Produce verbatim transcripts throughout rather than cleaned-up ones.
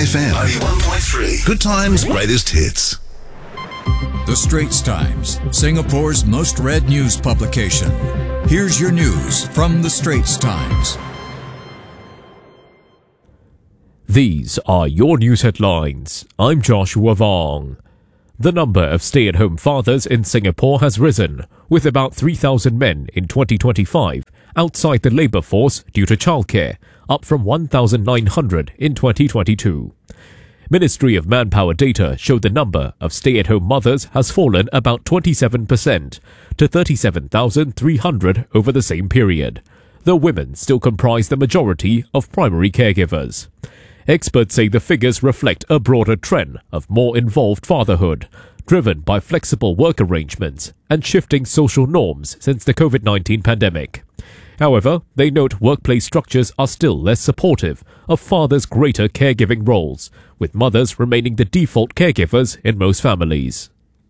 F M ninety-one point three. Good times, greatest hits. The Straits Times, Singapore's most read news publication. Here's your news from The Straits Times. These are your news headlines. I'm Joshua Vong. The number of stay-at-home fathers in Singapore has risen, with about three thousand men in twenty twenty-five outside the labour force due to childcare, up from one thousand nine hundred in twenty twenty-two. Ministry of Manpower data showed the number of stay-at-home mothers has fallen about twenty-seven percent to thirty-seven thousand three hundred over the same period, though women still comprise the majority of primary caregivers. Experts say the figures reflect a broader trend of more involved fatherhood, driven by flexible work arrangements and shifting social norms since the COVID nineteen pandemic. However, they note workplace structures are still less supportive of fathers' greater caregiving roles, with mothers remaining the default caregivers in most families.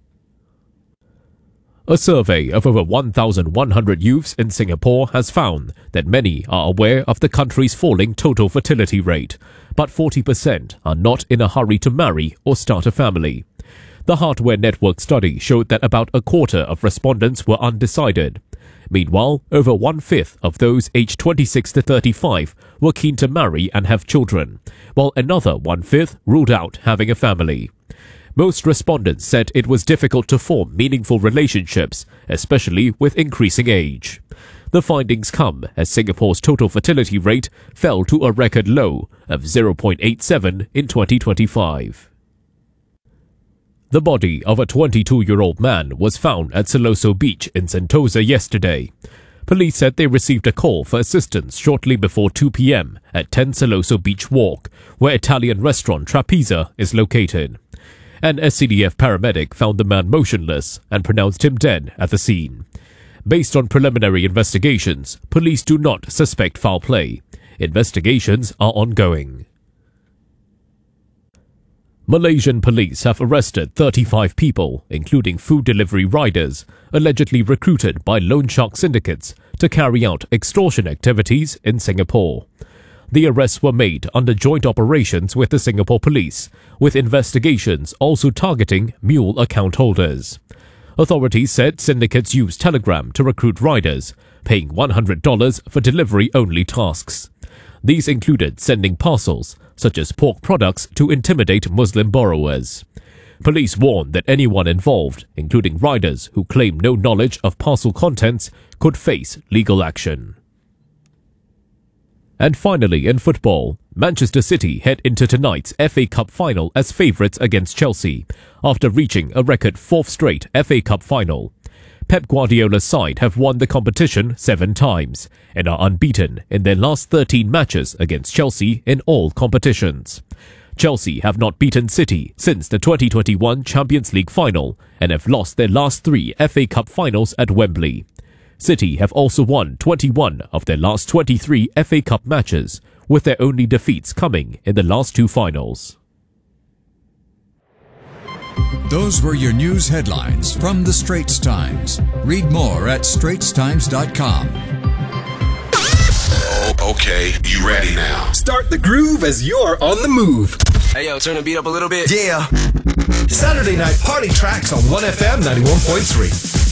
A survey of over one thousand one hundred youths in Singapore has found that many are aware of the country's falling total fertility rate, but forty percent are not in a hurry to marry or start a family. The Hardware Network study showed that about a quarter of respondents were undecided. Meanwhile, over one-fifth of those aged twenty-six to thirty-five were keen to marry and have children, while another one-fifth ruled out having a family. Most respondents said it was difficult to form meaningful relationships, especially with increasing age. The findings come as Singapore's total fertility rate fell to a record low of zero point eight seven in twenty twenty-five. The body of a twenty-two-year-old man was found at Siloso Beach in Sentosa yesterday. Police said they received a call for assistance shortly before two p.m. at ten Siloso Beach Walk, where Italian restaurant Trapeza is located. An S C D F paramedic found the man motionless and pronounced him dead at the scene. Based on preliminary investigations, police do not suspect foul play. Investigations are ongoing. Malaysian police have arrested thirty-five people, including food delivery riders, allegedly recruited by loan shark syndicates to carry out extortion activities in Singapore. The arrests were made under joint operations with the Singapore police, with investigations also targeting mule account holders. Authorities said syndicates used Telegram to recruit riders, paying one hundred dollars for delivery-only tasks. These included sending parcels, such as pork products, to intimidate Muslim borrowers. Police warned that anyone involved, including riders who claim no knowledge of parcel contents, could face legal action. And finally, in football, Manchester City head into tonight's F A Cup final as favourites against Chelsea, after reaching a record fourth straight F A Cup final. Pep Guardiola's side have won the competition seven times and are unbeaten in their last thirteen matches against Chelsea in all competitions. Chelsea have not beaten City since the twenty twenty-one Champions League final and have lost their last three F A Cup finals at Wembley. City have also won twenty-one of their last twenty-three F A Cup matches, with their only defeats coming in the last two finals. Those were your news headlines from The Straits Times. Read more at straits times dot com. Okay, you ready now? Start the groove as you're on the move. Hey yo, turn the beat up a little bit. Yeah. Saturday night party tracks on one F M ninety-one point three.